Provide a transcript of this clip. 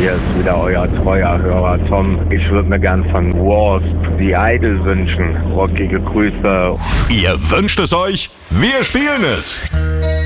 Hier ist wieder euer treuer Hörer Tom. Ich würde mir gern von Wasp The Idol wünschen. Rockige Grüße. Ihr wünscht es euch, wir spielen es.